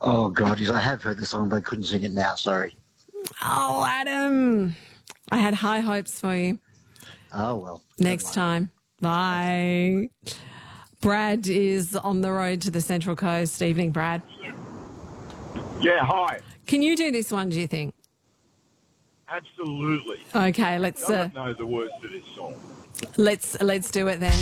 Oh, God, yes, I have heard the song, but I couldn't sing it now, sorry. Oh, Adam. I had high hopes for you. Oh, well. Next time. Bye. Brad is on the road to the Central Coast. Evening, Brad. Yeah, hi. Can you do this one, do you think? Absolutely. Okay, I don't know the words to this song. let's do it then.